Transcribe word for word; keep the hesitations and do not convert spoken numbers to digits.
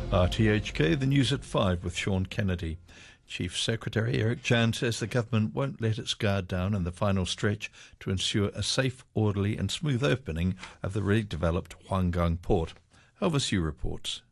R T H K, the news at five with Sean Kennedy. Chief Secretary Eric Chan says the government won't let its guard down in the final stretch to ensure a safe, orderly and smooth opening of the redeveloped Huanggang port. Elvis Yu reports.